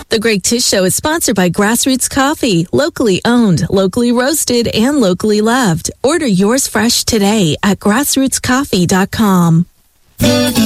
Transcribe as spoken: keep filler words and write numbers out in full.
The Greg Tish Show is sponsored by Grassroots Coffee, locally owned, locally roasted, and locally loved. Order yours fresh today at grassroots coffee dot com.